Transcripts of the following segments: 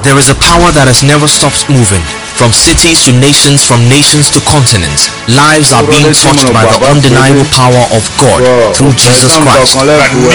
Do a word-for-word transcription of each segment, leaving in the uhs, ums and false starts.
There is a power that has never stopped moving. From cities to nations, from nations to continents, lives are being touched by the undeniable power of God through Jesus Christ. The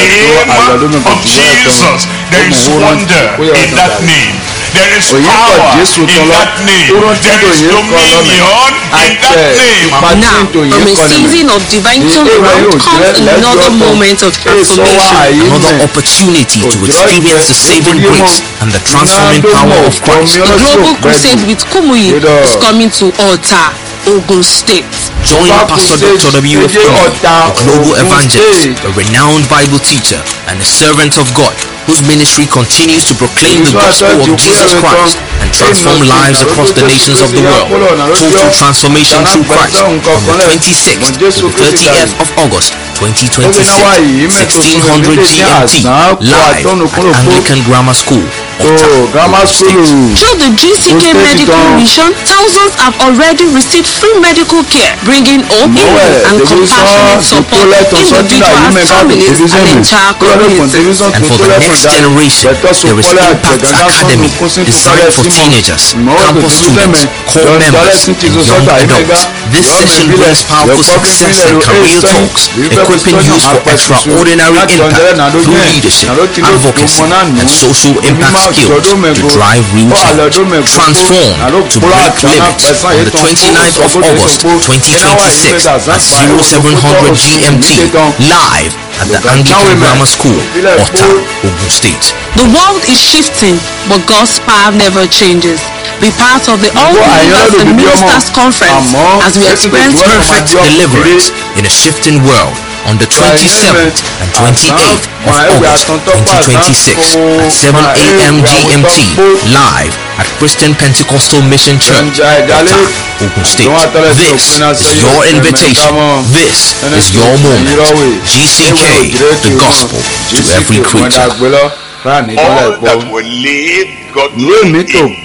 name of Jesus, there is wonder in that name. There is power in that name. There is dominion in that name. Now, from a season of divine turnaround comes another moment of transformation. Another opportunity to experience the saving grace and the transforming power of Christ. The Global Crusade with Kumuyi is coming to Altar, Ogun State. Join Pastor Doctor W F Kumuyi, a global evangelist, a renowned Bible teacher, and a servant of God, whose ministry continues to proclaim the gospel of Jesus Christ and transform lives across the nations of the world. Total transformation through Christ on the twenty-sixth to the thirtieth of August twenty twenty-six, sixteen hundred G M T, live at Anglican Grammar School. Oh, grammar school. Through the G C K Medical Mission, thousands have already received free medical care, bringing hope and compassionate support individuals, families, and entire communities. And for the next generation, there is Impact Academy, designed for teenagers, campus students, core members, and young adults. This session brings powerful success and career talks, equipping youth for extraordinary impact through leadership, advocacy, and social impact skills to drive real change. Transform to break limits on the twenty-ninth of August twenty twenty-six at oh seven hundred G M T, live at the Anglican Grammar School, Altar, Ogun State. The world is shifting, but God's power never changes. Be part of the All Believers and Ministers Conference as we experience perfect deliverance in a shifting world on the twenty-seventh and twenty-eighth of August twenty twenty-six at seven A M G M T, live at Christian Pentecostal Mission Church, Altar, Ogun State. This is your invitation. This is your moment. G C K, the gospel to every creature. All that will live godly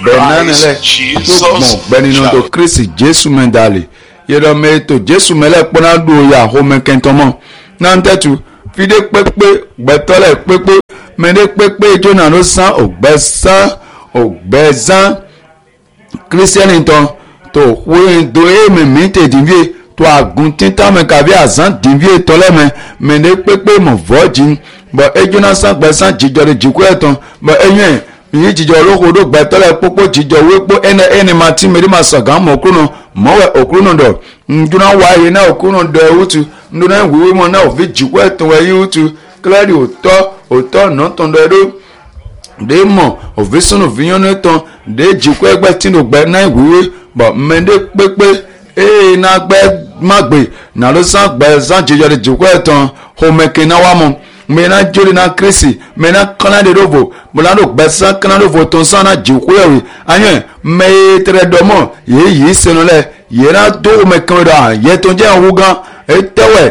in Christ Jesus shall. Yero me to Jesu mele pona do ya ho me kentomo nantetu fide pepe gbetole pepe mede pepe jona no san ogbesa ogbeza Christian inton to we do e me mite divie to agun tinta me ka bi azan divie tole me mede pepe mo virgin but e jona san gbesa jijore jiku eton but eyen yi jijo lokodo gbetole popo jijo wepo ene ene mati meri masaga mo kuno mowe okuno do nduna waye na okuno do utu nduna wiwe mo na ovi jiwe to we utu klari oto oto no ton do do de mo ovi sunu viyon ton de jiwe egbe tinu gbe na wiwe bo mende pepe e na gbe magbe na lo san gbe san jijo de jiwe ton ho meke na wa mo mena jori na krisi mena kana de rovo bolando gbesa kana rovo ton sana jikuyewi anye me tre domo ye yi senole yera do me kanra ye ton je wugan etewe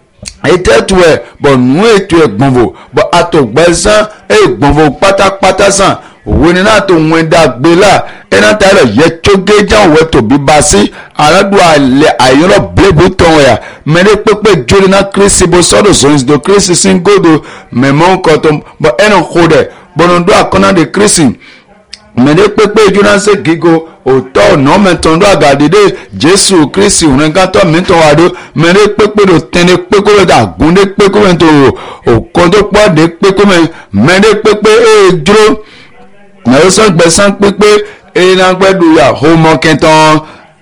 etetwe bo nu etu egbonvo bo ato gbesa egbonvo pátápátá san owo ni na to wen dagbe la ena tale ye choge jan we to bi basi aradu ale ayoro blebu ton ya mene pepe jori na krisi bo sodo zoins do krisi sin godo memon kotom bo eno khode bonondo akona de krisi mene pepe jona se gigo oto no metondo agadide Jesu krisi unengato mento wado mene pepe do tene pepe da gunde pepe mento okondo po de pepe mene pepe e dro na yo san gbesan pepe e na gbedu ya homo kenton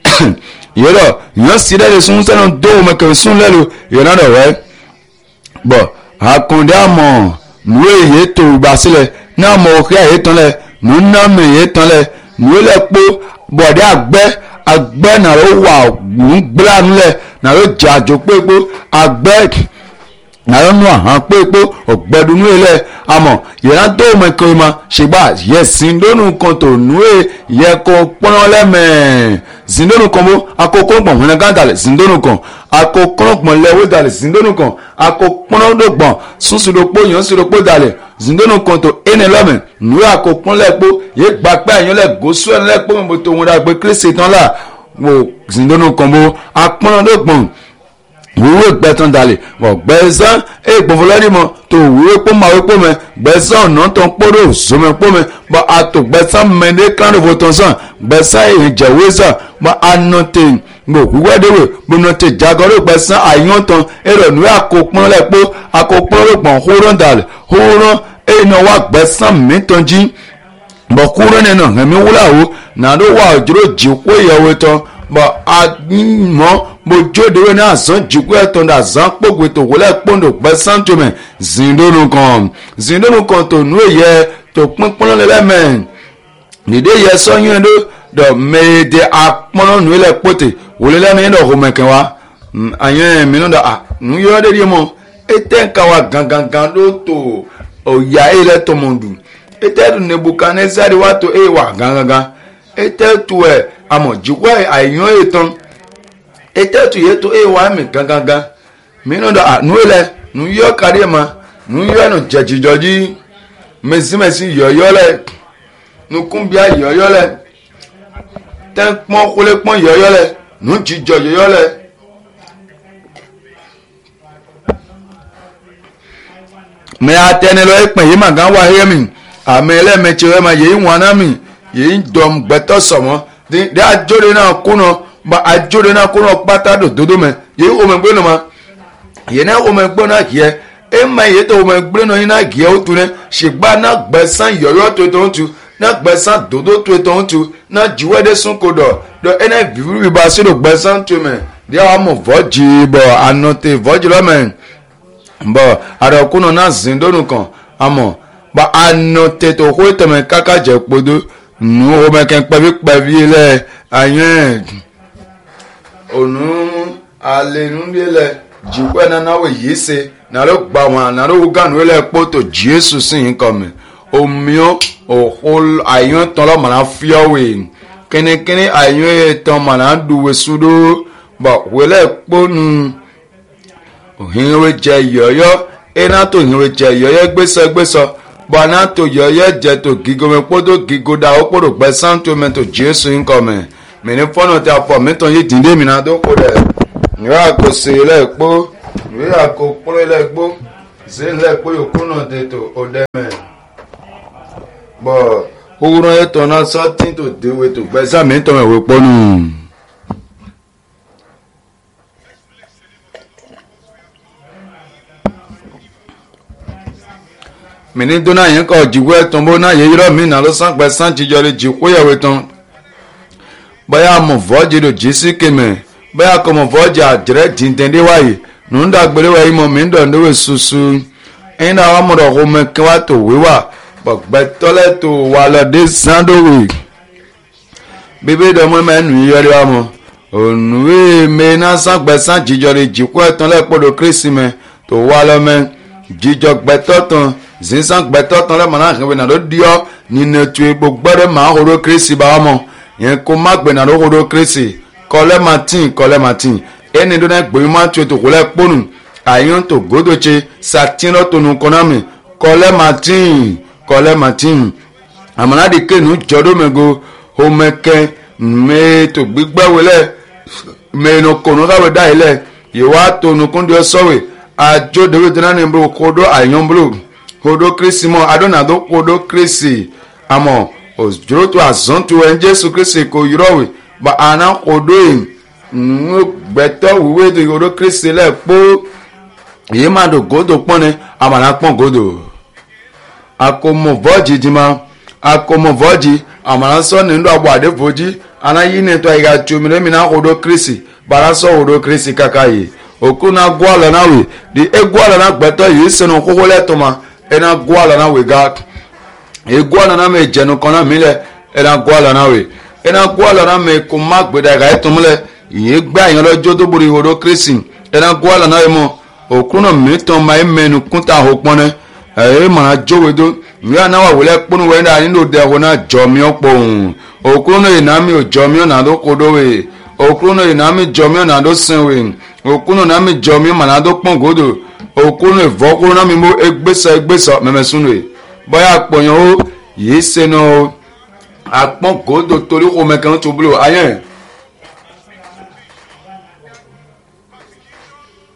yero yo sire de sun se no do me ke sun lelu yo na do we bo akunde amo nu ye to gba sile na mo ke ye ton le nu na me ye ton le nu le po bode agbe agbe na ro wa nu gbra nu le na ro jajo pepo agbe na ro nu ahan pepo ogbedun nu ile amo yera do me ko ma sheba yes indonu kan to nu e ye ko pon le me zindonu kan mo akoko gbon wona gandale zindonu kan akoko gbon lewo dale zindonu kan akoko do gbon sunsu do po yan si do po dale zindonu kan to ene lome nu akoko le po ye gba pe yan le gosu le po mo to won da gbe Kristi tan la wo zindonu kan mo apon do gbon wíwé gbẹ̀tàn dalẹ̀ wọ̀ gbẹ̀sán ègbòfọlọ́dì mọ́ tó wíwé pọ́nmọ́ àwọn pọ́nmọ́ gbẹ̀sán ọ̀nà tó ń kpọ́dọ̀ zọmọ pọ́nmọ́ bọ́ àtò gbẹ̀sán mẹ́ndé kánú fòtò sàn gbẹ̀sán èyàn jẹ̀wé sàn bọ́ anọ́tẹ̀ gbò wíwẹ́dẹ́wẹ̀ gbọ́nọ́tẹ̀ jagọ́dọ̀ gbẹ̀sán àyọ̀ntàn èrò ní àkópọ́n lẹ́pọ́ àkópọ́n lọ́gbọ̀n hóró dalẹ̀ hóró èyàn wà gbẹ̀sán mẹ́tọ́njí bọ́ kúrò nínú ẹ̀mí wúláwó nàdó wà òjòrò jìkú ìyàwó tán bọ́ àmọ́ mojodewe na azan jigwe eton da azan pogwe to wole pondo gbẹ̀san to me zindonu kan zindonu kan to nu eye to pinpin le men nide ye so yin do do me de apon nu le pote wole le mi do ho meken wa ayen mi no da nu yo de di mo eten ka wa gangan gan do to oya ile to mondu ete Nebukadnezar wa to e wa gangan ete tu e amo jigwe ayan eton ete tu ye to e wa mi gangan mi no da nu ele nu yo kare ma nu yo no jeji joji mesi mesi yo yo le nu kumbia yo yo le ten pon kole pon yo yo le nu jijo yo yo le me atene lo epen yi ma gan wa he mi amele me che ma ye wona mi ye dom gbeto somo de ajore na kuno ba ajore na kuno pata do dodo me ye o me gbe no ma ye na o me gbo na kie e ma ye to o me gbe no ina kie o tu ne shigba na gbesan yoyo to to tu na gbesan dodo to to tu na jiwede sun kodo do ene vivu bi ba se do gbesan tu me de a mo voji bo anote voji lo men bo ara kuno na zindonu kan amo ba anote to ko te me kaka je podo nu o me ken pe bi pe bi le ayen onu alenubiele jikwe na nawe yese na lo gba wan na lo ganu ele poto Jesu sin come omio o hol ayon ton lo mana fiowe kene kene ayon e ton mana duwe sudo ba wele ponu ohinwe je yoyo ena to hinwe je yoyo gbeso gbeso ba na to yoyo je to gigome poto gigoda o poro gbe santo mento Jesu in come me ni fono te apo meton yi dinde mi na do ko de ni a ko se le po ni a ko po le gbo se le po yo kuno de to o de me bo owuro e to na something to do with to gbe sa mi to me we po nu me ni do na yen ko jiwe ton bo na ye ro mi na lo san gbe san jijo le ji ko ye we ton baya mo voje do jisi keme baya ko mo voje adre dindende wayi nu nda gbere wayi mo mi ndo ndo susu ina wa mo ro me kwa to wewa gbogbe tole to wa lo de sando we bebe do mo me nu yori wa mo onwe me na san gbe san jijo le ji ko etan le podo krisime to wa lo me jijo gbe totan zin san gbe totan le mo na kan we na do dio ni ne tu e gbogbere ma horo krisi ba mo yen ko magbe na rogodo krisi kole martin kole martin eni do na gbe ma tu to kole ponu ayon to godoche satino to nu konami kole martin kole martin amana de kenu jodo mego homeke me to gbigbe wele me no kono ga we da ile ye wa to nu kundio sowe ajo de we na ni bro kodo ayon bro kodo krisi mo adona do kodo krisi amo ojoro to azonto en Jesu Kristi ko yirowe ba ana kodo en nu gbeto wiwe do kodo Kristi le po ye ma do godo pone amana pon godo akomo voji dima akomo voji amana so ni ndo agbo ade voji ana yi ne to iga chumire mi na kodo Kristi bara so kodo Kristi kakaye okuna gwala na we di egwala na gbeto yi senu kokole to ma ena gwala na we ga egwala na me jenu kona mile ena gwala na we ena gwala na me ko magbeda ga etumle ye gba yan lojo to buri horo Kristi ena gwala na mo okuno mi ton ma emenu kunta hopone e ma jowedo mi ana wa wele punu we da ni de ho na jomi opo okuno ina mi o jomi na do kodo we okuno ina mi jomi na do sin we okuno na mi jomi ma na do pon godo okuno evokuro na mi mo egbesa egbesa memesunu we boya poyan o yi se no apon godo tori o mekan to blo ayen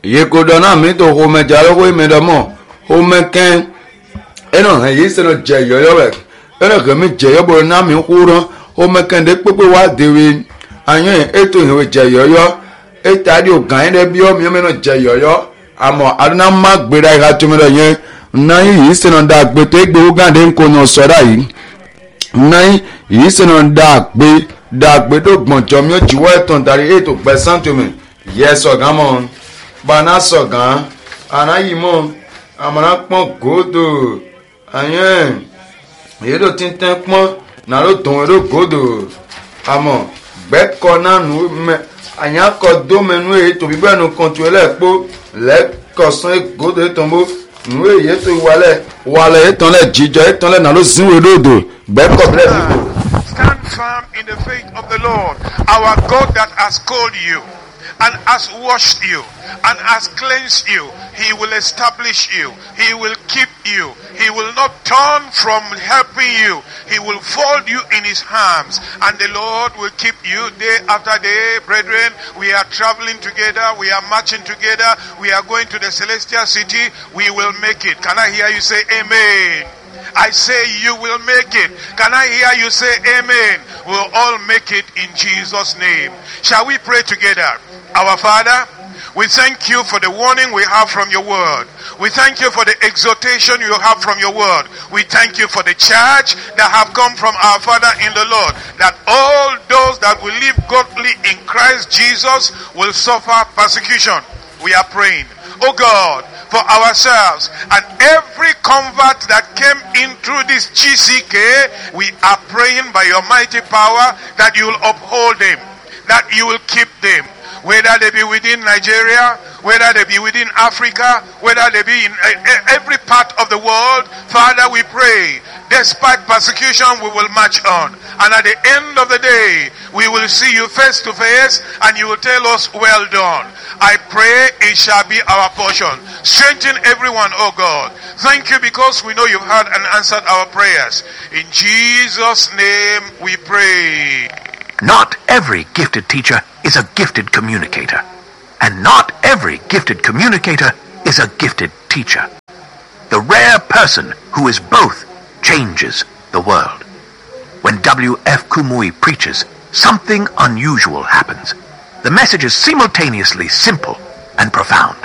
yekodona mi to home jalo we me domo home ken eno he se no je yo yo we eno ke mi je yo bo na mi huro home ken de pepe wa dewe ayan eto he je yo yo etadi ogan de bi o mi me no je yo yo amo aduna ma gbera ga to mi do yen na yi se no da gbe to egbe ogan de nko no so da yi na yi se no da gbe da gbe do gbonjo mi o jiwo eton dari eto gbe santomi yes ogan mo bana sogan ana yimo amara pon godo ayen yedo tinten pon na lo don ro godo amo gbe ko na nu me anya ko do menu e to bi benu control epo le ko san e godo e tombo nu e ye to wale wale e ton le jijo e ton le na lo sinwe dodo gbe ko ble people. Stand firm in the faith of the Lord, our God that has called you and has washed you and has cleansed you. He will establish you. He will keep you. He will not turn from helping you. He will fold you in his arms, and the Lord will keep you day after day. Brethren, we are traveling together. We are marching together. We are going to the celestial city. We will make it. Can I hear you say amen? I say you will make it. Can I hear you say amen? We'll all make it in Jesus' name. Shall we pray together? Our Father, we thank you for the warning we have from your word. We thank you for the exhortation you have from your word. We thank you for the charge that have come from our Father in the Lord, that all those that will live godly in Christ Jesus will suffer persecution. We are praying, oh God, for ourselves and every convert that came in through this G C K. We are praying by your mighty power that you will uphold them, that you will keep them, whether they be within Nigeria, whether they be within Africa, whether they be in every part of the world. Father, we pray, despite persecution, we will march on. And at the end of the day, we will see you face to face, and you will tell us, well done. I pray it shall be our portion. Strengthen everyone, oh God. Thank you because we know you've heard and answered our prayers. In Jesus' name we pray. Not every gifted teacher is a gifted communicator, and not every gifted communicator is a gifted teacher. The rare person who is both changes the world. When W F Kumuyi preaches, something unusual happens. The message is simultaneously simple and profound,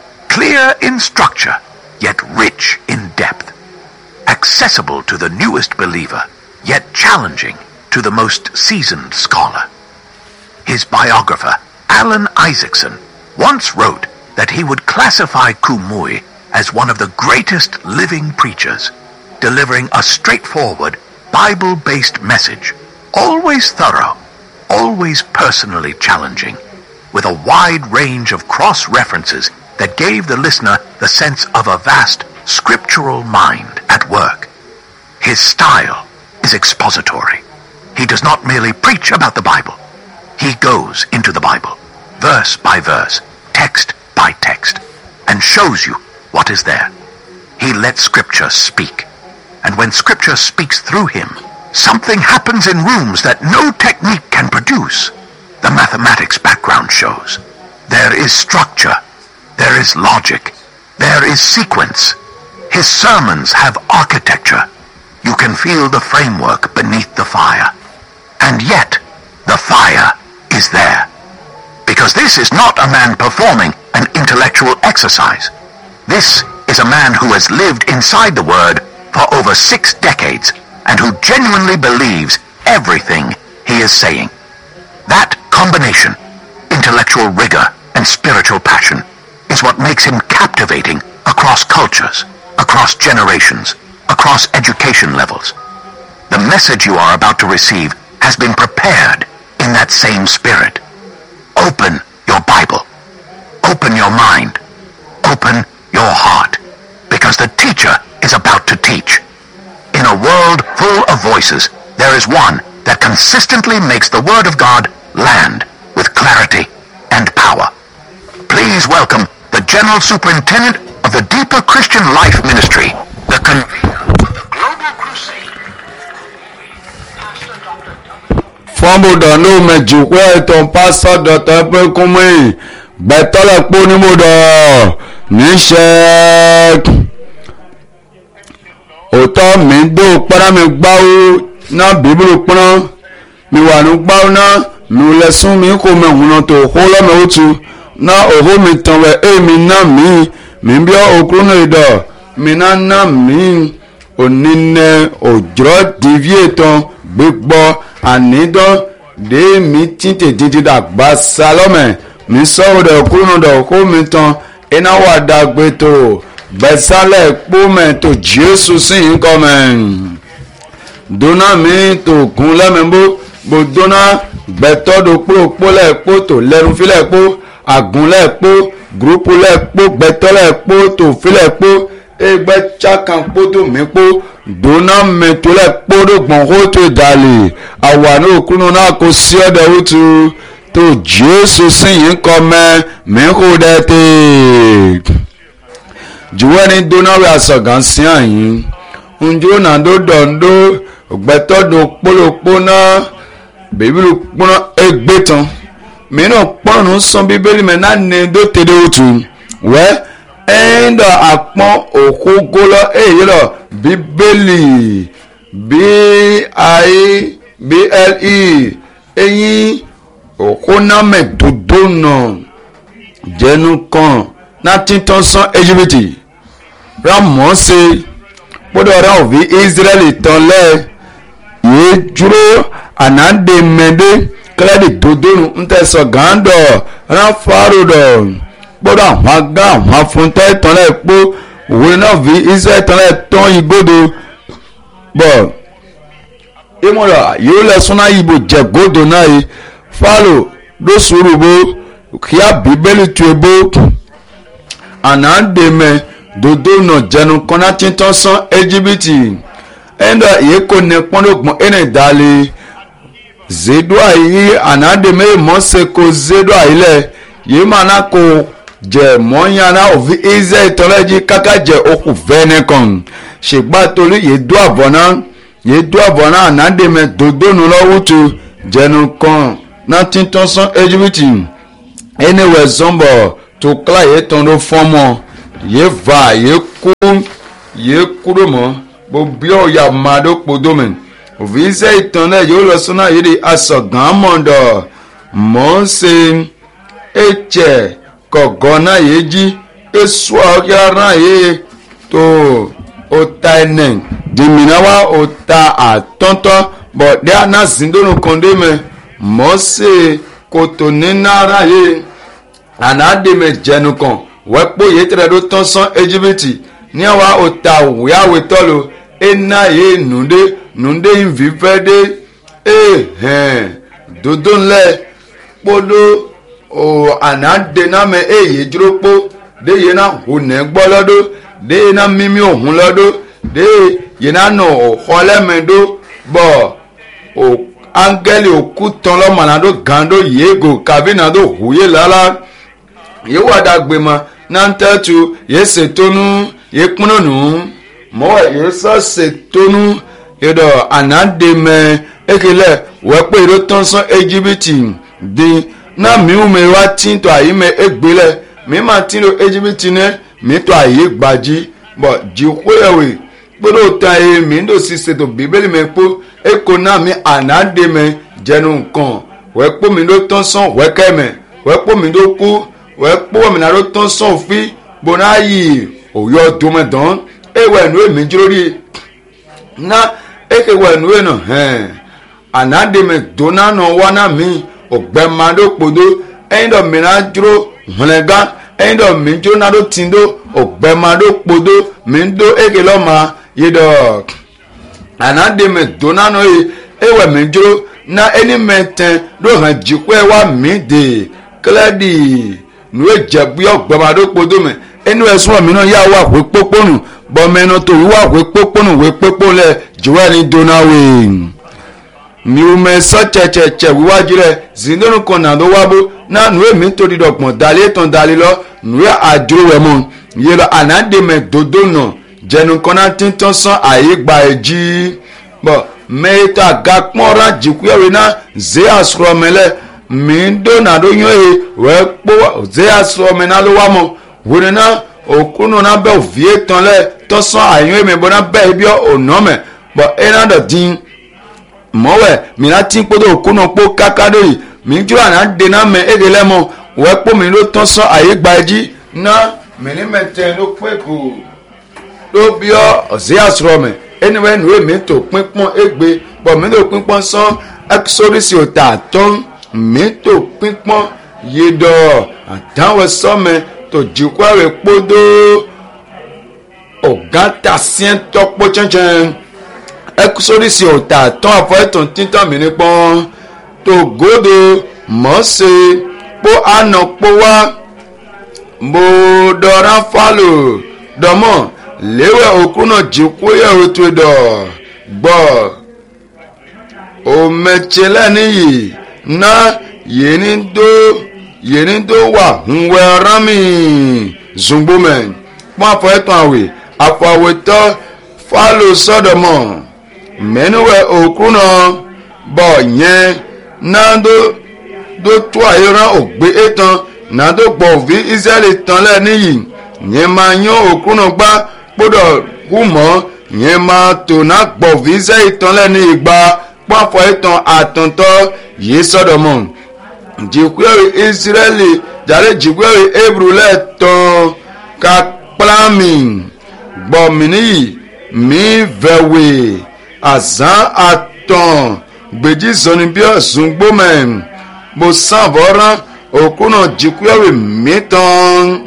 clear in structure, yet rich in depth, accessible to the newest believer, yet challenging to the most seasoned scholar. His biographer, Alan Isaacson, once wrote that he would classify Kumuyi as one of the greatest living preachers, delivering a straightforward, Bible-based message, always thorough, always personally challenging, with a wide range of cross-references that gave the listener the sense of a vast scriptural mind at work. His style is expository. He does not merely preach about the Bible. He goes into the Bible, verse by verse, text by text, and shows you what is there. He lets Scripture speak. And when Scripture speaks through him, something happens in rooms that no technique can produce. The mathematics background shows. There is structure. There is logic. There is sequence. His sermons have architecture. You can feel the framework beneath the fire. And yet, the fire is there. Because this is not a man performing an intellectual exercise. This is a man who has lived inside the Word for over six decades and who genuinely believes everything he is saying. That combination, intellectual rigor and spiritual passion, is what makes him captivating across cultures, across generations, across education levels. The message you are about to receive has been prepared in that same spirit. Open your Bible. Open your mind. Open your heart. Because the teacher is about to teach. In a world full of voices, there is one that consistently makes the Word of God land with clarity and power. Please welcome the General Superintendent of the Deeper Christian Life Ministry, the convener of the Global Crusade, Pastor Doctor Fombo dono me jukwe ton pastor Doctor Kumuyi gbẹtọ́lẹ̀ pọ́ ní mo dọ̀ níṣẹ́ òótọ́ mi dó pẹ́rẹ́ mi gbáwó náà bíbélì pọ́n mi wà ní gbáwó náà mi ò lẹ́sùn mi kò mẹ́ òun náà tó hó lọ́mọ òtù náà òhó mi tàn wẹ̀ èmi náà mi mi bí òkúrú náà dọ̀ mi náà náà mi onínẹ òjò dìvíè tán gbégbọ́ ànídọ́ dé mi títè títí dàgbà sálọ́mẹ̀ mi sọ̀rọ̀ dẹ̀ òkúrú náà dọ̀ hó mi tán iná wà dàgbé tó gbẹ̀sálẹ̀ kpọ́mẹ̀ tó jésù sí nǹkan mẹ́ dona mi tó gun lẹ́mẹ̀bó bó dona gbẹ̀tọ́ do kpó kpó lẹ̀ kpó tó lẹ́nu fi lẹ̀ kpó àgùn lẹ̀ kpó gurupu lẹ̀ kpó gbẹ̀tọ́ lẹ̀ kpó tó fi lẹ̀ kpó egbẹ́ tsakan kpó tó mi kpó dona mi tó lẹ̀ kpó do gbọ̀n kó tó dàlí àwa ní òkúnu náà kó sí ọ̀dẹ̀ wútu tó jésù sí nǹkan mẹ́ mi kó dẹ̀ tẹ̀ juwe ni donawe asọ̀gàn sí àyín njó náà dó dọ̀ndó ògbẹ́tọ́ do kpólókpó náà bíbélì kpọ́nà égbé tán mìíràn kpọ́nù sàn bíbélì mẹ́ náà ní dó tẹ̀lé òtù wẹ́ ẹ̀ńdọ̀ àpọ́n òkúgólọ́ èyí lọ bíbélì bí ayé bí ẹ̀lì ẹ̀yìn òkúnámẹ̀ dòdó náà jẹ́nu kan náà títàn sàn Íjíbítì ramọ́ se kpọ́dọ̀ ra òbí Israẹli tán lẹ́ yìí dúró ànádé mẹ́dẹ́ kílẹ̀dì dòdòrò ńtẹ̀sọ̀ gàndọ̀ rán fáró dọ̀ kpọ́dọ̀ àwọn agá àwọn afúntẹ́ tán lẹ́ kpó òwe náà bí Israẹli tán lẹ́ tán igbódo bọ̀ ìmọ̀lá yìí lẹ́ súná ìbò jẹ̀gódò náà yìí fáró ló sùúrù bó kíá bíbélì tu ebó ànádé mẹ́ dodo nọ jẹnu kọ́nà títọ́ sán Íjíbítì ẹ̀ńdà yìí kò ní pọ́nlọ́gbọ̀n ẹ̀nà ìdálé zedo àyí ànádèmé mọ́sẹ̀kọ zedo àyílẹ̀ yìí máa ná kó jẹ mọ́nyáná òfin ẹ̀zẹ̀ ìtọ́lẹ́jì káká jẹ okùn fẹ́ẹ́nẹ́kàn ṣègbà torí yìí dó àbọ̀nà yìí dó àbọ̀nà ànádèmé dodo nù lọ́wọ́tò jẹnu kan náà títọ́ sán Íjíbítì ẹni wẹ̀ zọ́mbọ̀ tó kílà yìí tán ló fọ́mọ́ ye va ye ku ye kúrò mọ́ gbogbo ọ̀yà màdó kpodomi òfìsẹ ìtàn náà yóò lọ sọ́nà yìí di asọ̀gàn mọ̀dọ̀ mọ̀ ń ṣe ẹ̀jẹ̀ kọ̀gọ́ náà yìí jí èso ọ̀yà náà yìí tó ọ̀tá ẹ̀nẹ̀ dìmínàwá ọ̀tá àtọ́ntọ́ bọ̀dé àná zindónú kọ́ndémẹ̀ mọ̀ ṣe kòtò nínàrà yìí ànádèmẹ̀ jẹnu kan wẹ́pọ̀ yìí tẹ̀lé ló tán sán Íjíbítì ní àwa ọ̀tá òwúyàwó tọ́lù ẹ̀ná yìí nùdé nùdé ìfìfẹ́ dé ẹ̀hẹ̀n dodo ńlẹ̀ kpọ́dọ̀ ọ̀ ànádẹ́nàmẹ́ èyí dúró kpó dé yìí náà hùnẹ́ gbọ́ lọ́dọ̀ dé yìí náà mímí òhun lọ́dọ̀ dé yìí náà nù ọ̀họ́lẹ́mẹ́dọ́ bọ̀ ọ̀ áńgẹ́lì òkú tán lọ́mọ̀nàdó gàdó yéego kàbínàdó hùyé lálá yìí wà dàgbé ma nàntẹ́tù yìí ṣètònú yìí kúnnùnú mọ́wọ́ yìí sọ ṣètònú yìí ànádèmẹ́ ekele wẹ́pẹ́ yìí tán sán Íjíbítì dín náà mìíràn mi wá tí tó àyè mẹ́ ẹgbẹ́lẹ̀ mi máa tí lo Íjíbítì ní mi tó àyè gbàjí bọ̀ jìkúyẹ̀wé gbọ́dọ̀ tán yìí mi ń dò sí ṣètò bíbélì mi pọ́ ẹ̀kọ́ náà mi ànádèmẹ́ jẹnu nǹkan wẹ́pẹ́ mi ló tán sán wẹ́kẹ́ mẹ́ wẹ́pẹ́ mi ló kú wẹ́ kpọ́ mina ló tán sọ̀n fi bona yi òyò dùmẹ̀dán ewé nu èmi dúrórí na eke wé nu ènà hẹ́n ànádèmẹ̀ dona nà wánà mi ògbẹ́madó kpodo ẹ̀yin dọ̀ mìíràn dúró hùnẹ̀gá ẹ̀yin dọ̀ mi dúró náà ló ti dó ògbẹ́madó kpodo mi dó eke lọ́ma yé dọ̀ ànádèmẹ̀ dona nà yé ewé mi dúró na ẹni mẹ́tẹ́ ló hàn jìkú ẹ̀ wá mi dè kílẹ̀dì nuwe jẹbi ọgbẹmadó kpodo mẹ ẹnu ẹsùn ọmọ náà yà wà wé pópónù bọmẹnu tó wà wé pópónù wé pópónù lẹ jùwẹ ní donawe niwume sọtsẹtsẹtsẹ wíwájú rẹ zindonu kan nàdó wábó náà nuwe mi tó di dọgbọn dalẹ tán dalẹ lọ nuwe àdúró wẹ mọ yé lọ ànádèmẹ dodo nà jẹnu kọ́nà títàn sàn àyè gba ẹjí bọ mẹ́ta ga kpọ́nra jìkúyàwé náà zé àsùrọ̀mẹ́lẹ̀ mi do na do yo e we po ze aso me na lo wa mo wure na okunu na be ovie ton le to so ayon me bo na be bi o no me bo e na do din mo we mi na tin po do okunu po kakado yi mi ju ana de na me e de le mo we po mi lo to so aye gbaji na mi ni mete lo pe ku lo bi o ze aso me anyway nu mi to pinpon egbe bo mi lo pinpon so Exodus o ta ton mi to pinpon yedo atawe so me to jikwa we podo ogata sien topo chanchen Exodus o ta ton afo ton tintan mi ni pon to godo Mose po ano po wa mo doran falo domo lewe okuno jikwa ye otu do gbo o mechele ni na yeni do yeni do wa nwe rami zumbumen mo afo eton awe afo awe to falo sodomo menuwe okuno bo yen na do do to ayeran ogbe etan na do gbo vi Israeli tan le niyi yen ma yan okuno gba podo humo yen ma to na gbo vi Israeli tan le ni igba po etan atonto yi sodomo jikwere Israeli jare jikwere Hebrew le ton ka plami gbo mini mi vewe azan aton gbeji zoni bi zungbo men mo sanvoran okuno jikwere miton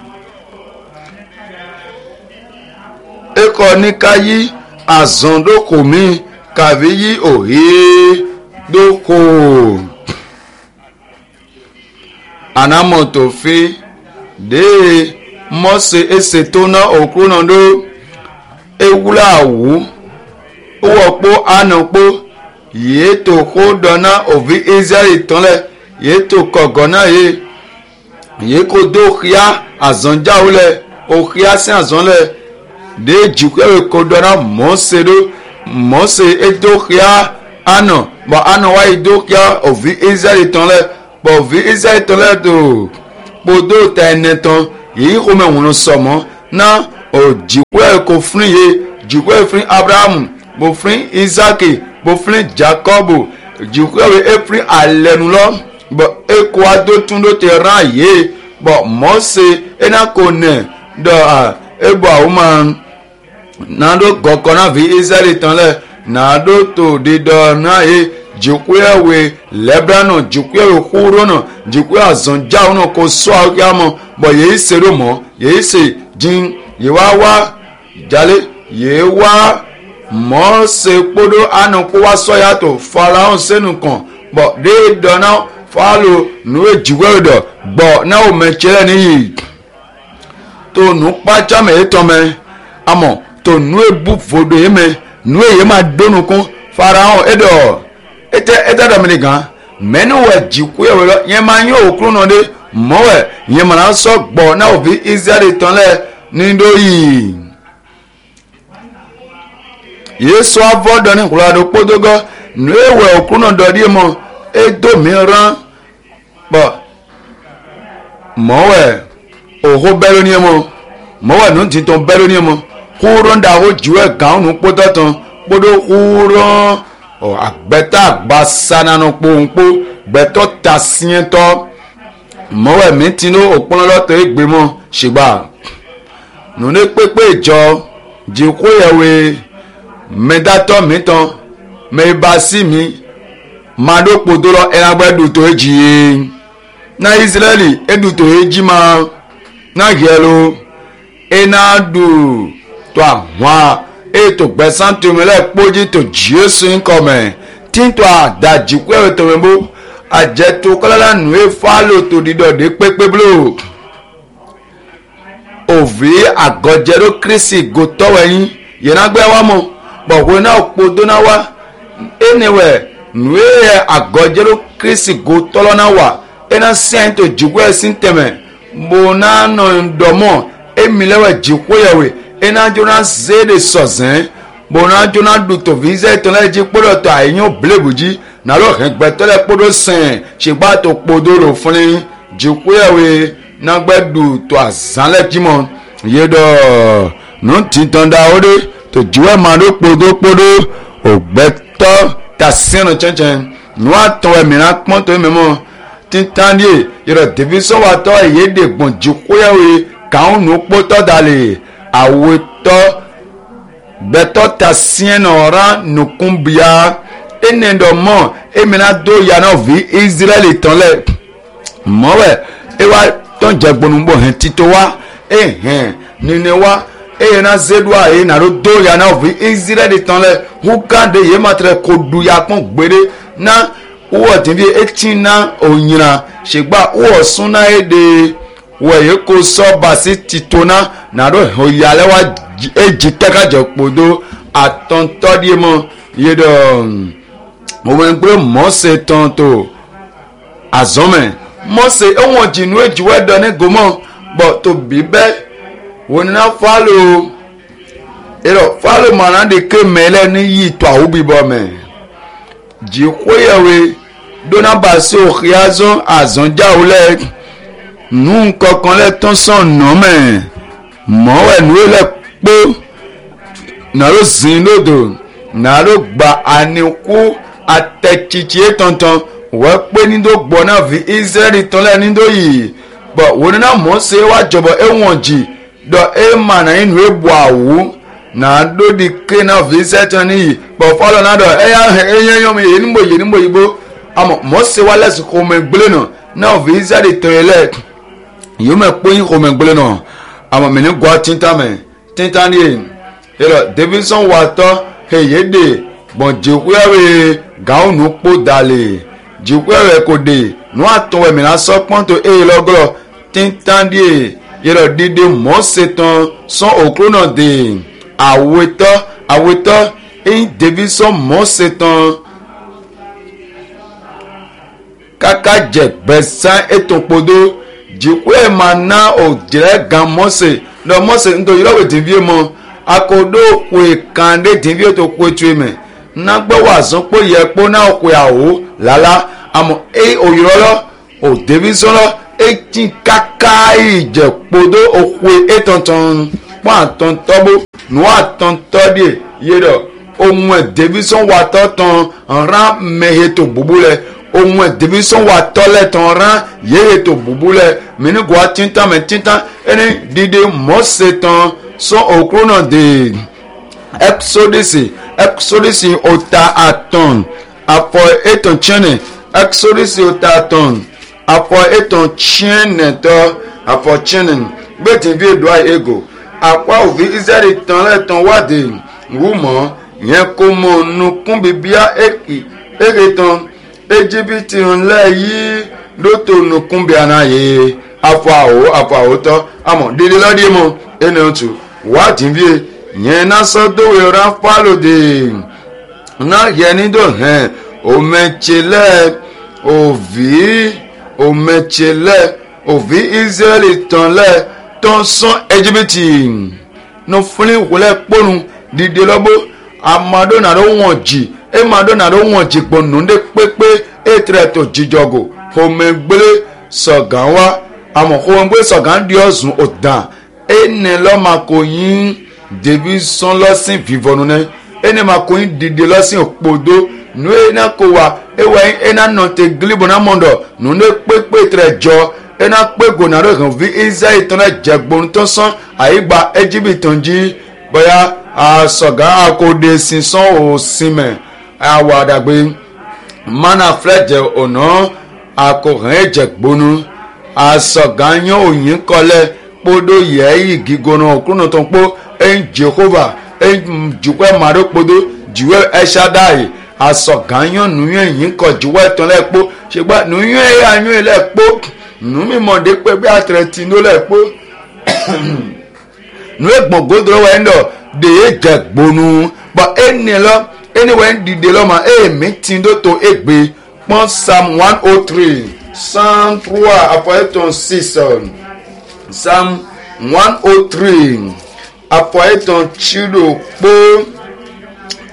eko ni kayi azan do komi kaviyi ohe doko anamoto fi de Mose esetona okuno do ewula awu owopo anopo yeto ko dona ovi Israeli tonle yeto kogona ye yeko do khia azonja ule o khia se azonle de jukwe ko dona Mose do Mose edo khia ano ba ano wa edo khia ovi Israeli tonle bo ovi Israeli tonle do podo teneton yi ko me won so mo na o jukwe ko fun ye jukwe fun Abraham bo fun Isaac bo fun Jacob jukwe e fun alenu lo bo eko ado tun do te ran ye bo Mose ena ko ne do a ebo awuma na do gokona vi Israeli tan le na do to de do na e jukwe we Lebanon jukwe we kurono jukwe azonja ono ko so agamo bo ye sero mo ye se jin ye wa wa jale ye wa Mose podo anu ko wa so yato Pharaoh senu kan bo de do na falo nu ejigwe do gbo na o mechere ni to nu pa chame eto me amo to nu ebu fodo eme nu eye ma donu kun Pharaoh edo ete ete do mi gan menu we jikwe we lo yen ma yan okru no de mo we yen ma na so gbo na o bi Israeli ton le ni do yi Yesu avodo ni kula do podogo nu ewe okru no do di mo edo mi ran bo mo we oho belo ni mo mo we nu tin ton belo ni mo kuro nda ho juwe gan nu podo ton podo kuro o agbeta agbasana no pompo beto tasien to mo we mi tin no opon lo to egbe mo sigba nu ne pepe ijo jiko yewe medato mi ton me basi mi mado podoro enagbedu to eji na Israeli edu to eji ma na gelo enadu to ahwa eto gbesan to me le poji to Jesu nkome tinto adaji kwe to membo ajeto kolala nu e falo to dido de pepe blo ovi agojero Kristi go to yin yena gbe wa mo bo na podo na wa anyway nu e agojero Kristi go to lo na wa ena sento jigwe sinteme mo na no ndomo emilewe jikwe yewe ena jona zede sozen bona jona duto visa to la ji polo to ayin blebuji nalo gbetole kpodo sen shigba to kpodo lo funi jikuyewe na gbedu to azanle jimo yedo no titanda ode to jiwe ma do kpodo kpodo ogbeto ta sino chenchen no aton e mi na pon to memo titandie yedo division wa to yede gbon jikuyewe kaun no poto dale awoto beto ta sien ora nukumbia enendo mo emina do ya na vi Israel tonle mowe ewa ton jegbonumbo hen tito wa ehen nine wa e na zedwa e na do ya na vi Israel tonle hukande ye matre kodu ya pon gbere na wo tin bi etina onyira segba wo sunna ede wo ye ko so basi titona na do hoyale wa eji teka je podo atontodie mo yedo mo wen pe mo se tonto azome mo se ewon jinu ejiwe do ni gomo but to be be woni na follow ero follow man de ke mele ni yi to awubi bo me ji koyewe do na ba se o khiazon azon jaule nu kokan le ton son no me mo we nu le po na lo zin lodo na lo gba aniku atechichie tonton we pe ni do gbo na vi Israel ton le ni do yi but woni na mo se wa jobo ewonji do e ma na inu ebu awu na do di ke na vi Israel ni but follow na do e ya eyan yo mi ni mo yi ni mo yibo amo mo se wa les ko me gbele no na vi Israel ton le yo me po yin ko me gbele no amo me ni gwa tinta me tinta ni ero Davidson wato heyede bon jikuyawe gaunu po dale jikuyawe kode no aton we mi na so pon to e logro tintandie ero dide mo setan son okrono de aweto aweto e Davidson mo setan kaka je besan eton podo jikuye mana o dire gan mose no mose ndo yirowe divie mo akodo kwe kande divie to kwe tweme na gbo wazon po ye po na kwe awo lala amo e oyirolo o Davidson lo e tin kaka ije podo okwe etonton pa ton tobo no aton todie yedo ohun Davidson wa toton ran meheto bubule ohun Davidson wa tole ton ran yeheto bubule mini gwa tinta me tinta eni dide mo setan so okrono de Exodus Exodus ota aton apo eton chene Exodus ota aton apo eton chene to apo chene betin bi do ego apa ovi Israel ton le ton wade wumo yen ko mo nu kun bibia eki egeton Egypt nle yi loto nu kun bi anaye afa o afa o to amo dele lodi mo ene otu wa tinbie yen na so do we ran follow de na yeni do he o mechele ovi o mechele ovi Israel ton le ton son Egypt no funi wole ponu dide lobo amado na ro wonji e mado na ro wonji ponu de pepe etre to jijogo o megbele sogan wa amo ko ngbe sogan di osun odan ene lo makoyin Davidson lo sin vivonu ne ene makoyin dide lo sin opodo nu ena ko wa ewe ena no te glibo na mondo nu ne pepe tre jo ena pe gonaro kan vi Israel ton jegbon ton san aigba Egypt tonji boya asoga akode sinson o sime awadagbe mana fleje ona akoran jegbonu asoga yan oyin kole podo yeyi gigono okuno ton po en Jehovah en juwe maro podo juwe eshadai asoga yan nuyen yin ko juwe ton lepo segba nuyen ayan lepo nu mi mo de pe bi atreti no lepo nu egbon godro we ndo de jegbonu but eni lo anyway dide lo ma e mi tin do to egbe pon Psalm one oh three Psalm three apoeton six Psalm one oh three apoeton chido po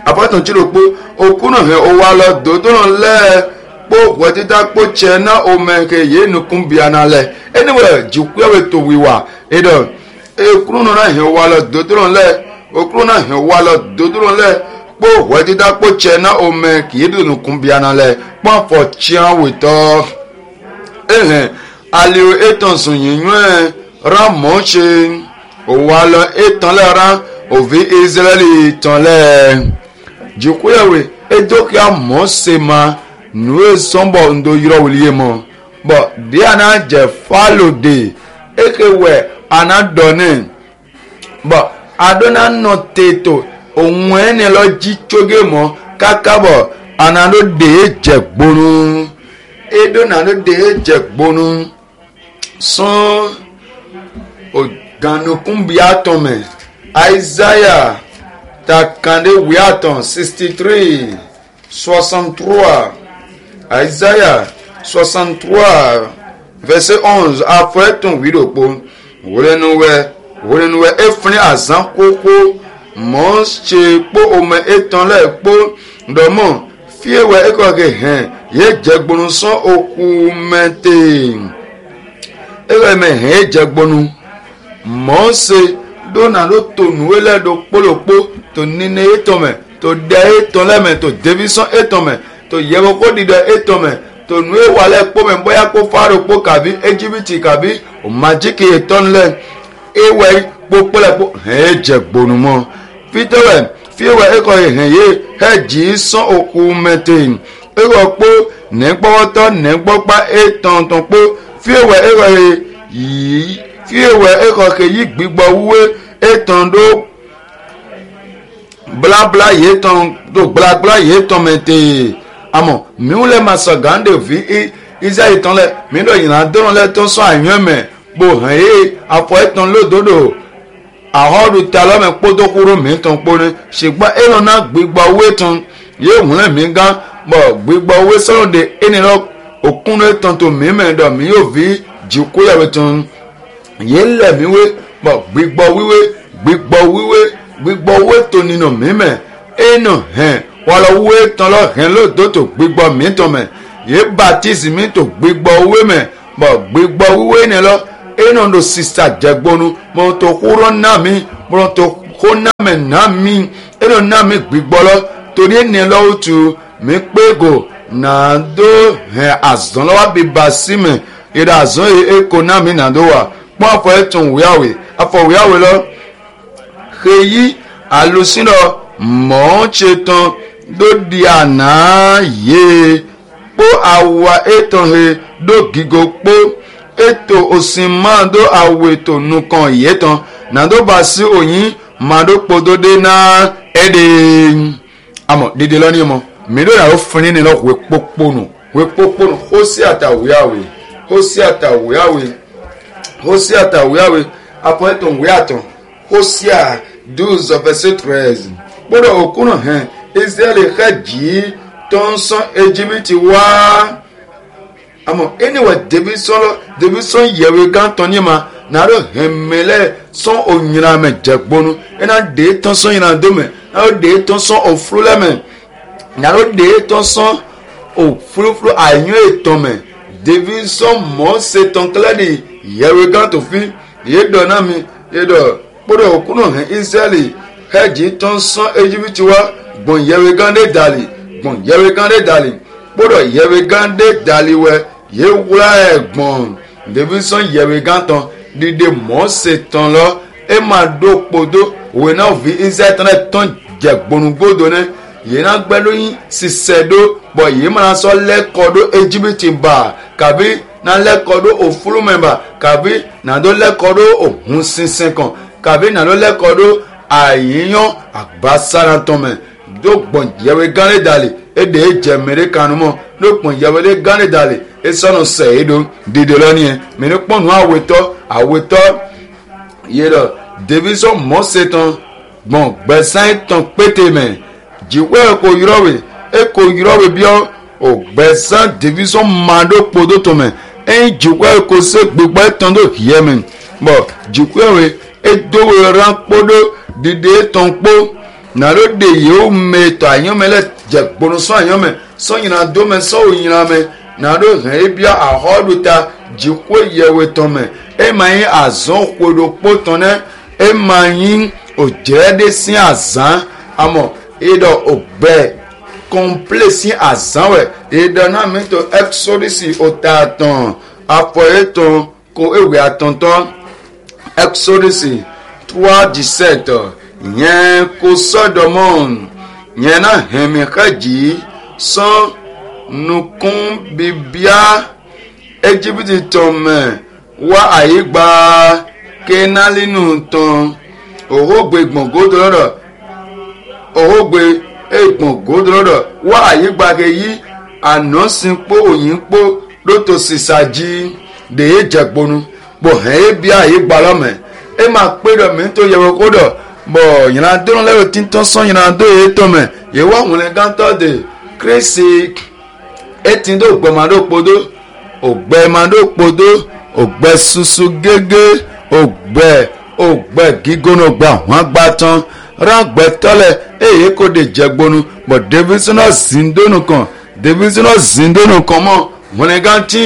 apɔtɔn tsi do kpo okunu hɛ owalɔ dodono lɛ kpo wɛtita kpo tsɛ na ome ke ye nukun biana lɛ eniwɛ dzikuɛwɛ to wiwa edɔ ekunu na hɛ owalɔ dodono lɛ okunu na hɛ owalɔ dodono lɛ kpo wɛtita kpo tsɛ na ome ke ye do nukun biana lɛ kpo afɔ tia wetɔ ehɛ alio etɔn sun yinyuɛ ra mɔtse owalɔ etɔn lɛ ra ovi israeli tɔn lɛ dzikuɛwɛ edokia mɔsema nue sɔnbɔ ndo yɔrɔ wuli ye mɔ bɔn de ana dze falo de eke wɛ ana dɔne bɔn adona nɔ teto òun ɛni lɔ dzi tsoge mɔ kaka bɔ ana do de dze gbonu edo na do de dze gbonu sɔn o ganokun bi atɔ mɛ Isaiah takande wiaton sixty-three soixante-trois Isaiah soixante-trois verset onze après ton widopo wolenuwe wolenuwe efni azan koko monsche po ome eton le po domo fiewe ekoke hen ye jegbonu son oku mente ewe me hen jegbonu monse do na do tonu ele do kpolokpo to nine etome to de etoleme to devison etome to yewo ko dide etome to nu ewale kpo me boya ko faro kpo kabi Egypt kabi o magic etonle ewe popo le po he je gbonumo fitowe fiwe eko he ye he ji son oku metin ero po ne gbowoto ne gbogba eton ton po fiwe ero yi fiwe eko ke yi gbigbo wuwe eton do bla bla yeton do bla bla yeton mete amo mi o le masagande vi iza eton le mi do yin adon le ton so ayan me bo han e afo eton lododo ahodu talo me podo kuro mi ton pore segba ero na gbigbo we ton ye won mi gan bo gbigbo we so de eni lo okun eton to mi me do mi yo vi jiko ya weton ye le mi we bo gbigbo wiwe gbigbo wiwe gbigbo we to nínú mímẹ eno hen wala we ton lo hen lo do to gbigbo mi ton me ye baptism mi to gbigbo we me bo gbigbo wiwe ni lo eno do sister jegbonu mo to kuro na mi mo to ko na me na mi eno na mi gbigbo lo tori ni lo tu mi pego na do hen azon lo wa bi basime ida azon e ko na mi na do wa mo afọ etun wiawe afọ wiawe lo heyi alusino mọ́ọ̀chetan lódi àná yé kpó àwa etan he do gigo kpó ètò òsínmá do àwọ̀ ètò nùkan yétan nàdó bá sí òyìn màdó kpódódé náà ẹ̀dẹ̀ àmọ̀ dídé lọ́ní mọ́ mìíràn náà ó fúnni ní lọ wé kpókpónù wé kpókpónù ó sí àtàwéyàwé ó sí àtàwéyàwé ó sí àtàwéyàwé àpọ̀ ètò òwé àtàn ó sí à douze verset treize gbọ́dọ̀ òkúnà hàn Israẹli kẹjì tó ń sán Ejibiti wá àmọ́ anyway debi sọlọ debi sọn yẹwé gan tán ní ma nàró hẹmẹlẹ sọn ònyìnà mẹ jẹgbọnu ẹnà dé tán sọn yìnà dómẹ nàró dé tán sọn òfurulẹmẹ nàró dé tán sọn òfurufuru àyàn ètò mẹ debi sọn mọ ṣetán kílẹdì yẹwé gan tó fi yé dọ náà mi yé dọ gbọ́dọ̀ òkúnà hàn Israẹli hẹjì tó ń sán Ejibiti wá gbọ̀n yẹwé gánde dàlí gbọ̀n yẹwé gánde dàlí gbọ́dọ̀ yẹwé gánde dàlí wẹ yé wúlá ẹ̀gbọ̀n débi sán yẹwé gántan dídé mọ́ọ̀sẹ̀ tán lọ ẹ máa dó kpodó òwe náà fi Israẹli tán ẹ̀ tán jẹ gbónúgbódò náà yìí náà gbẹ́ lóyún sísẹ́ dó bọ̀ yìí máa sọ lẹ́kọ̀ọ́dó Ejibiti bá kàbí náà lẹ́kọ̀ọ́dó òfurumẹ̀bà kàbí nàdó lẹ́kọ̀ọ́dó òhun sísẹ́ kan kàbí nàdó lẹ́kọ̀ọ́dó àyíyàn àgbàsára tọmẹ do gbọ̀n yẹwé gánlẹ̀ dàlẹ̀ èdè jẹ̀mẹ̀rẹ̀ kanumọ̀ do gbọ̀n yẹwé gánlẹ̀ dàlẹ̀ esọ̀nù sẹ̀yẹ́dọ̀ dìde lọ́nìyẹn mẹ́rin pọ̀nù àwẹ̀tọ́ àwẹ̀tọ́ yẹ́dọ̀ davidson mọ́sẹ̀tàn gbọ̀n gbẹ̀sán tán pété mẹ́ jìwé ẹ̀kọ́ yúrọ̀wé ẹ̀kọ́ yúrọ̀wé bíọ́ ògbẹ̀sán davidson màdó kpodó tọmẹ ẹ̀yìn jìwé ẹ̀kọ́ sẹ́ gbẹ̀gbẹ́ tán tó yẹ mẹ́ bọ̀ jìwé ẹ̀wé edowe ran kpodo dide ton kpo nalo de yo me to anyome le jegbonu so anyome so nyina do me so nyina me nalo he bia ahoduta jikwo yewe to me e man azon kodo potone e man o jede sin azan amo edo obe complexe azan we edo na me to Exodus otaton apoeton ko ewe atonton Exodus trois dix-sept yẹn kò sọdọmọ yẹn náà hẹmí kájí sọ nukun bíbíà Íjíbítì tọmẹ wá àyígbà kénálínú tán òhógbé gbọ̀ngódò lọ́dọ̀ òhógbé gbọ̀ngódò lọ́dọ̀ wá àyígbà kéyí ànásìnpó òyìnpó lótò sísàjì dèé jẹgbonu bò hẹ́ẹ́ bí àyígbà lọ́mẹ ẹ máa pé dọ̀ mí tó yẹ wọ́n kó dọ̀ bọ̀ yìnyín adúrún lẹ́rọ tí ń tán sán yìnyín adó yìí tó mẹ́ yìí wọ́n wọlé gántọ́ de kérésì etí tó gbẹ máa dó podó ògbẹ máa dó podó ògbẹ susu gégé ògbẹ ògbẹ gígónú gbà wọ́n gbà tán rágbẹ tọ́lẹ̀ èyí kò dé jẹgbónú bọ̀ davidson náà zindónù kan davidson náà zindónù kan mọ́ wọlé gántì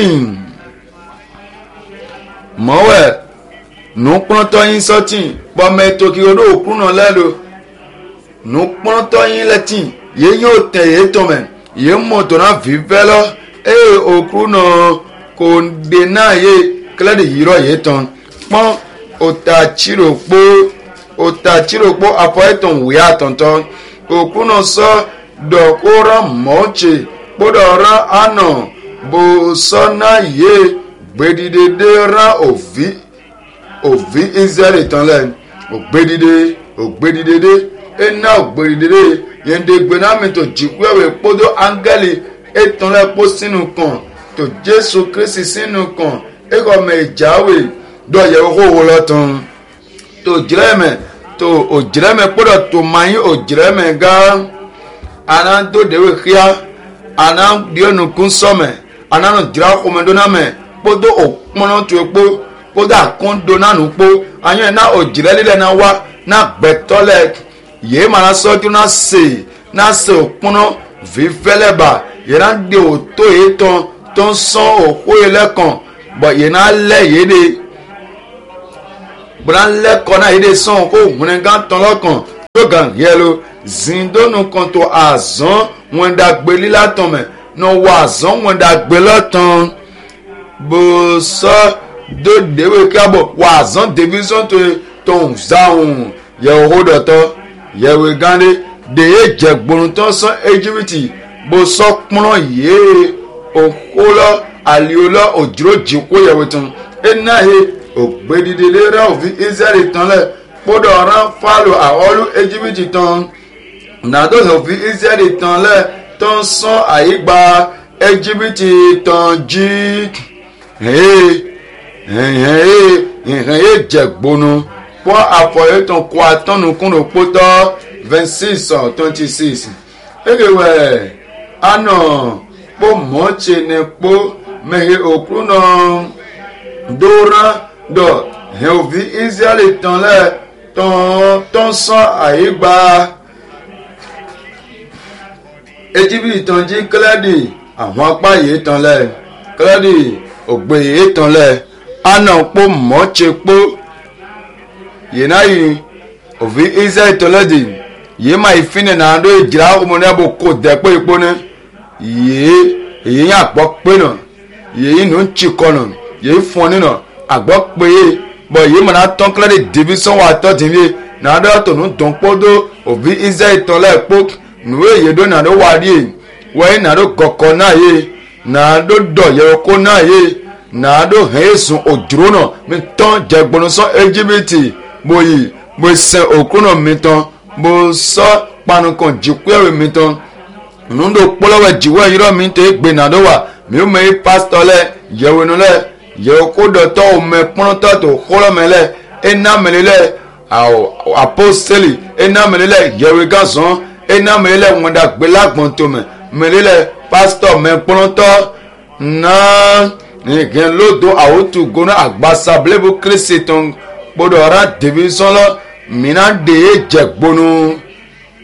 mọ́wẹ́ nukpɔntɔ yin sɔti bɔmɛ toki oɖo okunu lɛ do nukpɔntɔ yin lɛ ti ye nye o tɛ ye tɔmɛ ye mɔtɔ na vi vɛ lɔ eye okunu ko de na ye kele de yirɔ ye tɔn kpɔn o ta tsiro kpo o ta tsiro kpo afɔ etɔn wuya tɔntɔ okunu sɔ dɔkora mɔtse kpɔdɔ ra anɔ bo sɔ na ye gbedidede ra ovi. Òvi Israẹli tán lẹ ògbédìde ògbédìdede ena ògbédìdede yẹnde gbenami tó jìkú ẹwẹ kpọdọ áńgẹ́lì etán lẹ kpọ sínú kan tó Jésù Kristi sínú kan ekọmẹ ìjáwé dọ̀yẹ owó lọ́tàn tó jìrẹ́mẹ tó òjìrẹ́mẹ kpọdọ tó mayin òjìrẹ́mẹ gá àná tó dèwé kíá àná diẹnukun sọmẹ àná nù jìrá kọmẹdọnamẹ kpọdọ òkpọnọ tó ekpọ kódà kóńdó náà nù kpó àyàn náà òjìrẹ́lílẹ̀ náà wá náà gbẹ̀tọ́lẹ̀ yéé máa sọ́jú náà sè náà sè òkúná fífẹ́lẹ́bà yéé náà dé òtó yéé tán tó ń sán òkú yéé lẹ́kàn bọ̀ yéé náà lẹ̀ yéé de bọ̀ náà lẹ́kọ̀ọ́ náà yéé de sán òkú òhunẹ̀ gán tán lọ́kàn tó gàn yẹ lo zindónù kan tó àzán wọn dàgbé lílá tán mẹ́ náà wọ àzán wọn dàgbé lọ́tàn bó sọ. Do dewe kabo wazan division to ton zaun ye hodoto ye we gande de jegbonu ton so Íjíbítì bo so pon ye okolo aliolo ojuro jiko ye weton ena he ogbedide ra ovi Israẹli ton le podo ran falo awolu Íjíbítì ton na do ovi Israẹli ton le ton so ayigba Íjíbítì ton ji hey ìhìn yé jẹ̀gbónú pọ́ àfọ̀yẹ́tàn kó atọ́nu kúnnù pótọ́ vingt six twenty six ewéwẹ̀ àná pọ́ mọ́ọ̀tsẹ̀ ní pọ́ mẹ́hẹ́ òkú náà dóra dọ̀ hẹ́ òvi Ísírẹ́lì tán lẹ̀ tán tán sán àyígbá Íjíbítì tán jí kílẹ̀dì àwọn apá yìí tán lẹ̀ kílẹ̀dì ògbé yìí tán lẹ̀ ana kpo mɔtse kpo yena yi ovi Israẹli tɔlɛdi ye ma yi fine na do dzra ɔmɔ ne bo ko dɛ kpe kpo ne ye ye nya gbɔ kpe nɔ ye yi nu tsi kɔ nɔ ye fɔn ne nɔ agbɔ kpe ye bɔn ye mana tɔn kila de division wa tɔ di ye na do to nu dɔn kpo do ovi Israẹli tɔlɛ kpo nu ye ye do na do wa di ye wɔye na do kɔkɔ na ye na do dɔ yɛrɛ ko na ye. Na do hesun ojuro náà mi tán jẹgbọnú sọ Íjíbítì mo yìí mo sẹ òkú náà mi tán mo sọ panukan jìkúẹ̀rì mi tán nundo kpọlọwẹ jìwẹ yìí mi tẹ gbé nàdó wa mi ò mẹ pásítọ̀ lẹ yẹwò nù lẹ yẹwò kó dọ̀tọ̀ ò mẹ kpọ́nọ́tọ̀ tó kọ́lọ́ mẹ lẹ ẹnà mẹlẹ lẹ apostoli ẹnà mẹlẹ lẹ yẹwò gàzán ẹnà mẹlẹ lẹ wọn dà gbé lágbọ̀n tó mẹ mẹlẹ lẹ pásítọ̀ mẹ kpọ́nọ́tọ̀ náà. Nìkan lódo àwòtú gbóná àgbàsá bílẹ̀bù kírísì tó ń gbọdọ̀ ra division lọ mìíràn dé jẹ̀gbónú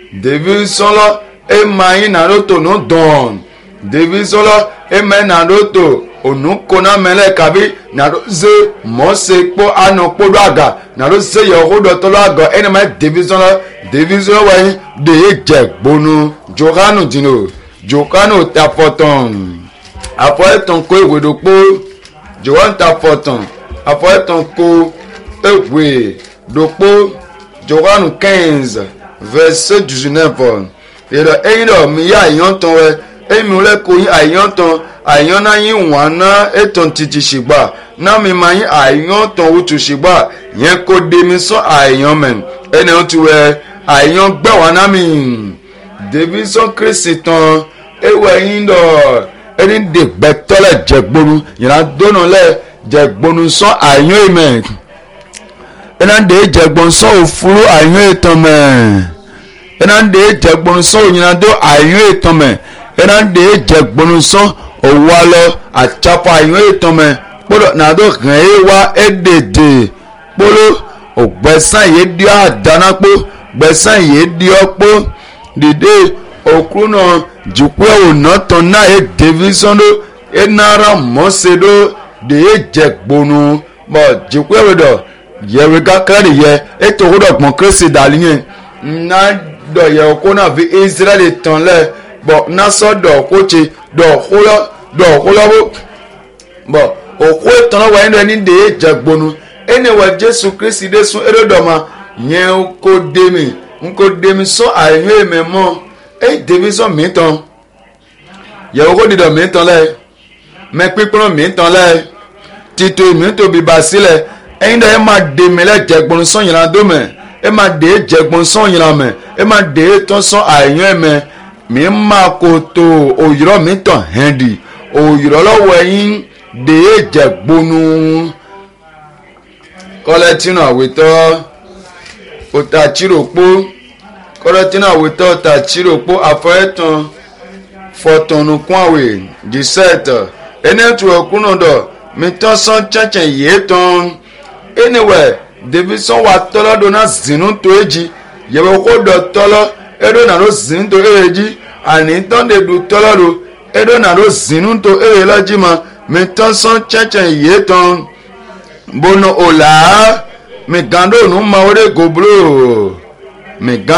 David solo e mai na roto no don. David solo e mai na roto onu kona mele kabi na roze mose po ano po aga na roze yehodo tolo aga ene mai David solo David solo wa de je gbonu Johanu dino Johanu tapoton après ton ko ewedo po Johan tapoton après ton ko ewe dopo Johanu quinze verset dix-neuf et le eino mi ya yon ton we emi le ko yin ayon ton ayon na yin wana eton titi shigba na mi ma yin ayon ton wutu shigba yen ko de mi so ayon men ene on tu we ayon gba wana mi David son Christon ewe yin do eni de betole jegbonu yin dono le jegbonu so ayon men ena de jegbon so ofuru ayon eton men ena de jegbon so yin do ayon eton men ena de jegbonu so owalo achapa ayon eton men polo na do gan ewa edede polo ogbesan ye di adanapo gbesan ye di opo dide okruno jukwe ona ton na e division do enara mosedo de jegbonu bo jukwe do yewe ga kare ye eto hodo gbon kresi dalinye na do ye ko na vi Israel ton le bo na so do ko che do holo do holo bo o ko ton wa ndo ni de jagbonu ene wa Jesu Kristi de sun erodoma yen ko demi nko demi so ayo ememo e division mi ton ye ko di do mi ton le me pipon mi ton le tito mi to bi basile ẹ̀yin dẹ̀ ẹ máa dè mí lẹ́ jẹ̀gbọ́n sán yìí ládó mẹ́ ẹ máa dè é jẹ̀gbọ́n sán yìí lá mẹ́ ẹ máa dè é tán sán àyàn ẹ̀ mẹ́ mi máa kó tó òyìnbó mi tàn hẹ́ndì òyìnbó lọ́wọ́ ẹ̀yin dè é jẹ̀gbọ́nù kọ́lẹ́tìnà àwòtọ́ òtàchíròpó kọ́lẹ́tìnà àwòtọ́ òtàchíròpó àfọ́ẹ́tàn fọ̀tọ̀nùkún àwẹ̀ dìsẹ́ẹ̀tọ̀ ẹni ẹ̀tù ọ̀kúnnà dọ̀ mi tán sán chẹ́chẹ́ yìí tán. Anyway, David son wa tolo do na zinu to eji yewe ko do tolo edo na ro zinu to eji ani ton de du tolo do edo na ro zinu to e laji ma me ton son cheche ye ton bono ola me gando no ma ore goblo me